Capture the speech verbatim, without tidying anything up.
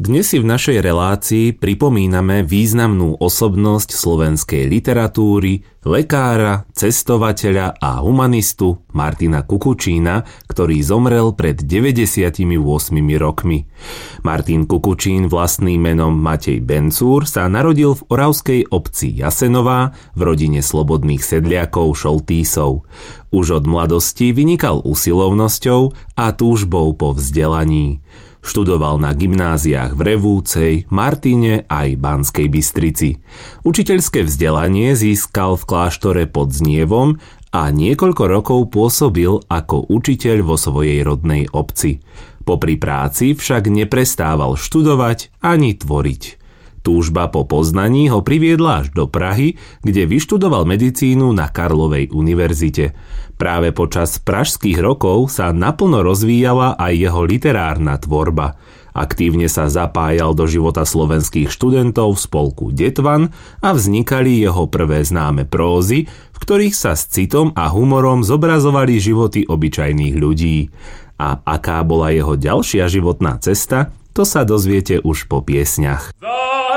Dnes si v našej relácii pripomíname významnú osobnosť slovenskej literatúry, lekára, cestovateľa a humanistu Martina Kukučína, ktorý zomrel pred deväťdesiatimi ôsmimi rokmi. Martin Kukučín, vlastným menom Matej Bencúr, sa narodil v oravskej obci Jasenová v rodine slobodných sedliakov Šoltísov. Už od mladosti vynikal usilovnosťou a túžbou po vzdelaní. Študoval na gymnáziách v Revúcej, Martine aj Banskej Bystrici. Učiteľské vzdelanie získal v kláštore pod Znievom a niekoľko rokov pôsobil ako učiteľ vo svojej rodnej obci. Popri práci však neprestával študovať ani tvoriť. Túžba po poznaní ho priviedla až do Prahy, kde vyštudoval medicínu na Karlovej univerzite. Práve počas pražských rokov sa naplno rozvíjala aj jeho literárna tvorba. Aktívne sa zapájal do života slovenských študentov v spolku Detvan a vznikali jeho prvé známe prózy, v ktorých sa s citom a humorom zobrazovali životy obyčajných ľudí. A aká bola jeho ďalšia životná cesta, to sa dozviete už po piesňach.